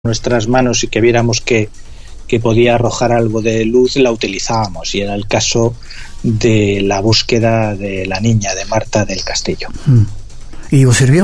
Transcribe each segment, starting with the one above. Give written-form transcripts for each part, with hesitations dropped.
nuestras manos y que viéramos que podía arrojar algo de luz, la utilizábamos, y era el caso de la búsqueda de la niña, de Marta del Castillo. ¿Y os sirvió?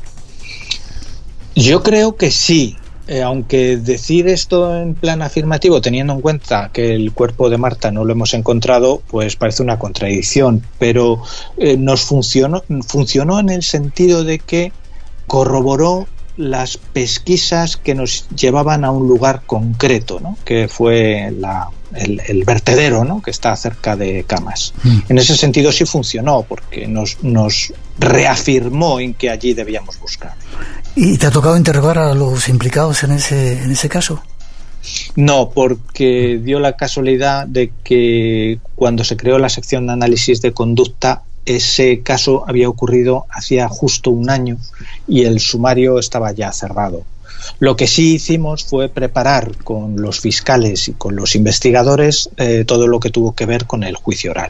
Yo creo que sí, aunque decir esto en plan afirmativo, teniendo en cuenta que el cuerpo de Marta no lo hemos encontrado, pues parece una contradicción, pero nos funcionó en el sentido de que corroboró las pesquisas que nos llevaban a un lugar concreto, ¿no? Que fue el vertedero, ¿no? Que está cerca de Camas. En ese sentido sí funcionó, porque nos reafirmó en que allí debíamos buscar. ¿Y te ha tocado interrogar a los implicados en ese caso? No, porque dio la casualidad de que cuando se creó la sección de análisis de conducta, ese caso había ocurrido hacía justo un año y el sumario estaba ya cerrado. Lo que sí hicimos fue preparar con los fiscales y con los investigadores todo lo que tuvo que ver con el juicio oral.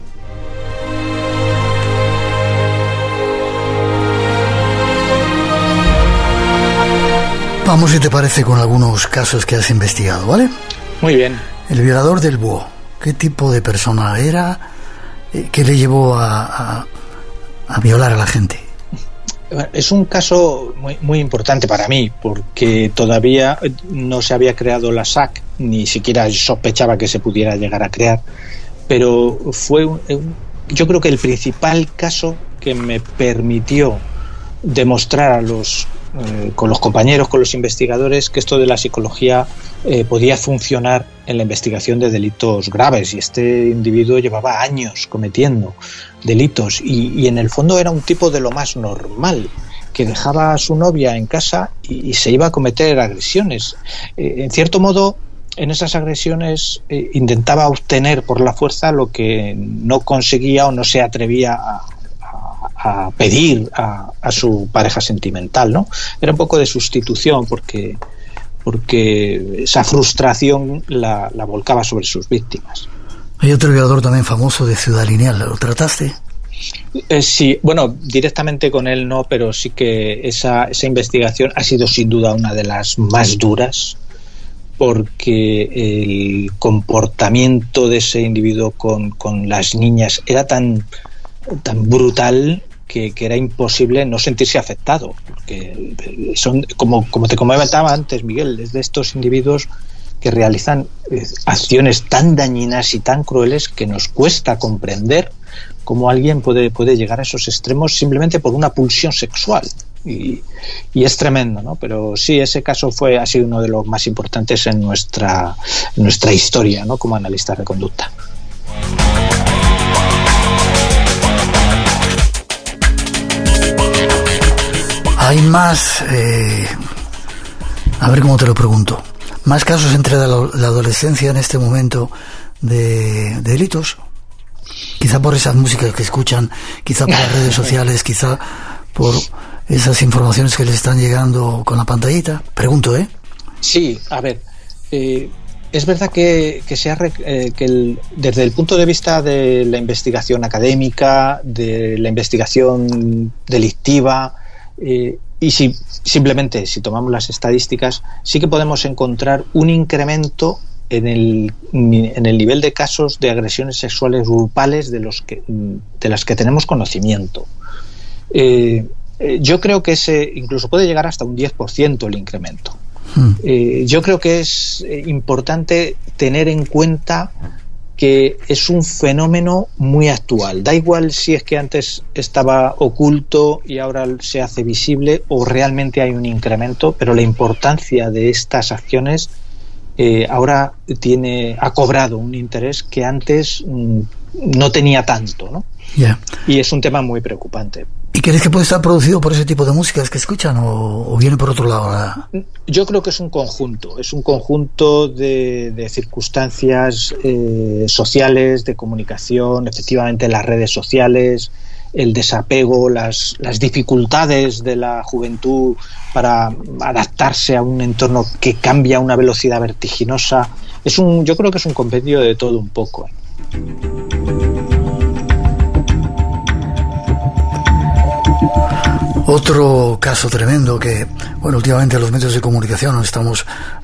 Vamos, si te parece, con algunos casos que has investigado, ¿vale? Muy bien. El violador del búho. ¿Qué tipo de persona era? ¿Qué le llevó a violar a la gente? Es un caso muy, muy importante para mí, porque todavía no se había creado la SAC, ni siquiera sospechaba que se pudiera llegar a crear, pero fue yo creo que el principal caso que me permitió demostrar con los compañeros, con los investigadores, que esto de la psicología podía funcionar en la investigación de delitos graves, y este individuo llevaba años cometiendo delitos y en el fondo era un tipo de lo más normal, que dejaba a su novia en casa y se iba a cometer agresiones. En cierto modo, en esas agresiones intentaba obtener por la fuerza lo que no conseguía o no se atrevía a pedir a su pareja sentimental, ¿no? Era un poco de sustitución, porque esa frustración la volcaba sobre sus víctimas. Hay otro violador también famoso de Ciudad Lineal, ¿lo trataste? Sí, bueno, directamente con él no, pero sí que esa investigación ha sido sin duda una de las más duras, porque el comportamiento de ese individuo con las niñas era tan brutal que era imposible no sentirse afectado, porque son, como te comentaba antes, Miguel, es de estos individuos que realizan acciones tan dañinas y tan crueles que nos cuesta comprender cómo alguien puede llegar a esos extremos simplemente por una pulsión sexual, y es tremendo, ¿no? Pero sí, ese caso ha sido uno de los más importantes en nuestra historia, ¿no? Como analistas de conducta. Hay más, a ver cómo te lo pregunto, más casos entre la adolescencia en este momento de delitos, quizá por esas músicas que escuchan, quizá por las redes sociales, quizá por esas informaciones que les están llegando con la pantallita. Pregunto, ¿eh? Sí, a ver, es verdad que desde el punto de vista de la investigación académica, de la investigación delictiva, y si tomamos las estadísticas, sí que podemos encontrar un incremento en el nivel de casos de agresiones sexuales grupales de las que tenemos conocimiento. Yo creo que ese incluso puede llegar hasta un 10% el incremento. Yo creo que es importante tener en cuenta que es un fenómeno muy actual. Da igual si es que antes estaba oculto y ahora se hace visible, o realmente hay un incremento, pero la importancia de estas acciones ahora ha cobrado un interés que antes no tenía tanto, ¿no? Yeah. Y es un tema muy preocupante. ¿Y crees que puede estar producido por ese tipo de músicas que escuchan o viene por otro lado? Yo creo que es un conjunto de circunstancias sociales, de comunicación, efectivamente las redes sociales, el desapego, las dificultades de la juventud para adaptarse a un entorno que cambia a una velocidad vertiginosa. Yo creo que es un compendio de todo un poco. Otro caso tremendo que, bueno, últimamente los medios de comunicación estamos